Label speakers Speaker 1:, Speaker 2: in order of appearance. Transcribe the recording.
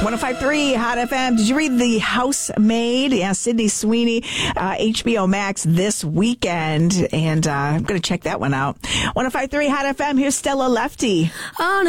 Speaker 1: 105.3 Hot FM. Did you read The Housemaid? Yeah, Sydney Sweeney, HBO Max this weekend. And I'm going to check that one out. 105.3 Hot FM. Here's Stella Lefty.
Speaker 2: On